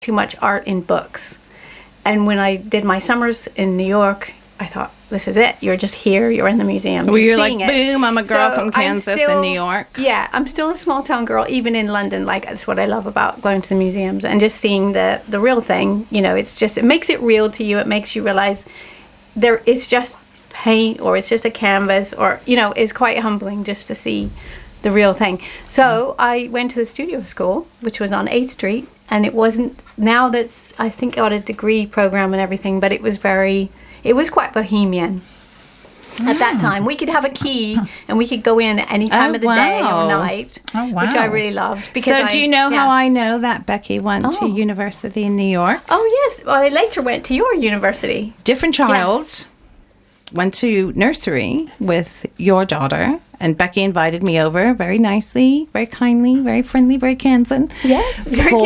too much art in books. And when I did my summers in New York, I thought, this is it. You're just here. You're in the museum. Well, you're like, boom, I'm a girl from Kansas in New York. Yeah, I'm still a small town girl, even in London. Like, that's what I love about going to the museums and just seeing the real thing. You know, it makes it real to you. It makes you realize it's just paint or it's just a canvas or, you know, it's quite humbling just to see the real thing. So I went to the studio school, which was on 8th Street. And it wasn't, now that's, I think, got a degree program and everything, but it was quite bohemian at that time. We could have a key and we could go in at any time of the day or night, which I really loved. So do you know how I know that Becky went to university in New York? Oh, yes. Well, I later went to your university. Different child. Went to nursery with your daughter, and Becky invited me over very nicely, very kindly, very friendly, very Kansan. Yes,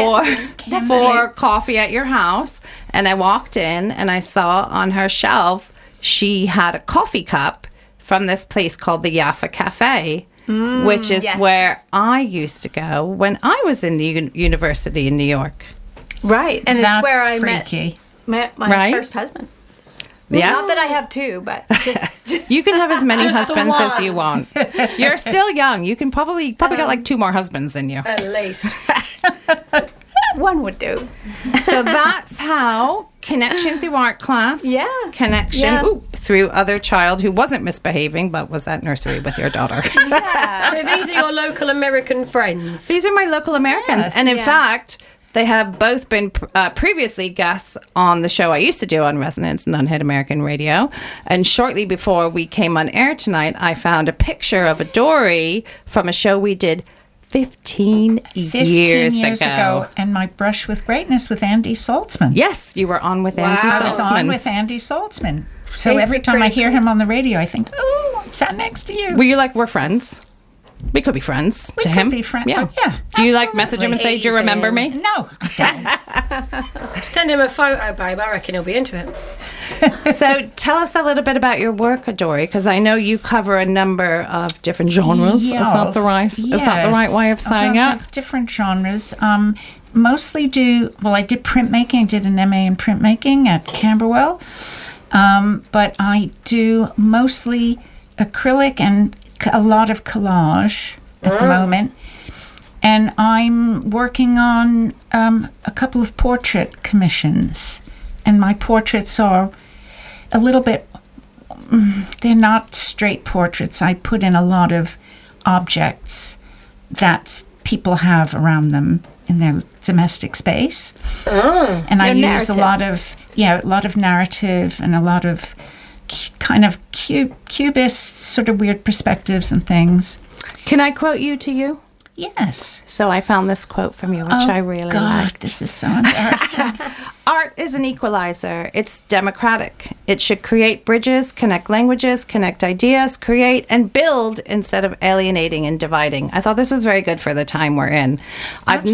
for coffee at your house. And I walked in and I saw on her shelf she had a coffee cup from this place called the Jaffa Cafe, which is where I used to go when I was in the university in New York. Right, and that's it's where I met my first husband. Yes. Not that I have two, but just you can have as many husbands as you want. You're still young. You can probably got like 2 more husbands in you. At least. One would do. So that's how connection through art class. Yeah. Connection through other child who wasn't misbehaving but was at nursery with your daughter. Yeah. So these are your local American friends. These are my local Americans. And in fact, they have both been previously guests on the show I used to do on Resonance and Unhit American Radio. And shortly before we came on air tonight, I found a picture of a Dory from a show we did 15 years ago. And my brush with greatness with Andy Saltzman. Yes, you were on with Andy Saltzman. I was on with Andy Saltzman. So every time I hear him on the radio, I think, oh, I sat next to you. Were you like, we're friends? We could be friends to him. We could be friends. Yeah. Yeah. Do you like message him and say, do you remember me? No, I don't. Send him a photo, babe. I reckon he'll be into it. So tell us a little bit about your work, Adori, because I know you cover a number of different genres. Yes, It's not the right way of saying it. Different genres. Mostly I did printmaking. I did an MA in printmaking at Camberwell. But I do mostly acrylic and a lot of collage at the moment. And I'm working on a couple of portrait commissions. And my portraits are a little bit, they're not straight portraits. I put in a lot of objects that people have around them in their domestic space. And I use a lot of narrative and a lot of kind of cubist, sort of weird perspectives and things. Can I quote you to you? Yes. So I found this quote from you, which I really liked. This is so embarrassing. Art is an equalizer. It's democratic. It should create bridges, connect languages, connect ideas, create and build instead of alienating and dividing. I thought this was very good for the time we're in. I've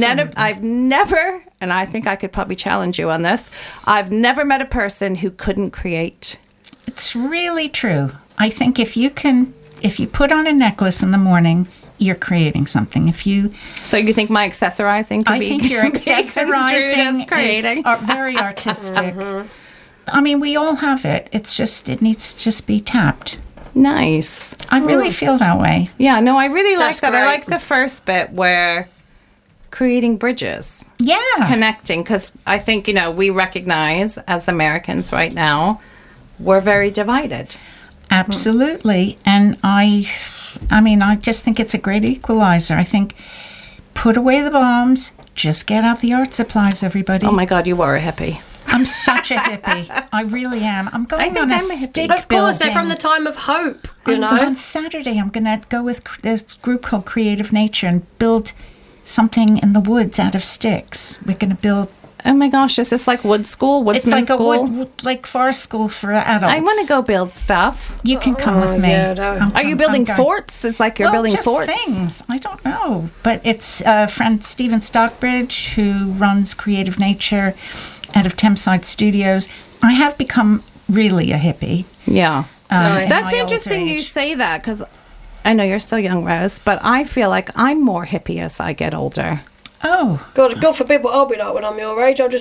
never, and I think I could probably challenge you on this, I've never met a person who couldn't create. It's really true. I think if you put on a necklace in the morning, you're creating something. So you think my accessorizing could I think your accessorizing creating is very artistic. I mean, we all have it. It needs to just be tapped. Nice. I really feel that way. Yeah, no, I really like that. Great. I like the first bit where creating bridges. Yeah. Connecting, because I think, we recognize as Americans right now, we're very divided. Absolutely. And I just think it's a great equalizer. I think put away the bombs, just get out the art supplies, everybody. Oh my God, you are a hippie. I'm such a hippie. I really am. I'm going on a stick Of course, they're building. from the time of hope, On Saturday, I'm going to go with this group called Creative Nature and build something in the woods out of sticks. We're going to build... Oh my gosh, is this like wood school? Woodsman school? It's like forest school for adults. I want to go build stuff. You can come with me. Yeah, Are you building forts? It's like you're building just forts. Things. I don't know. But it's friend Stephen Stockbridge, who runs Creative Nature out of Thameside Studios. I have become really a hippie. Yeah. That's in my interesting older you age. say that, because I know you're still young, Rose, but I feel like I'm more hippie as I get older. Oh. God forbid what I'll be like when I'm your age. I'll just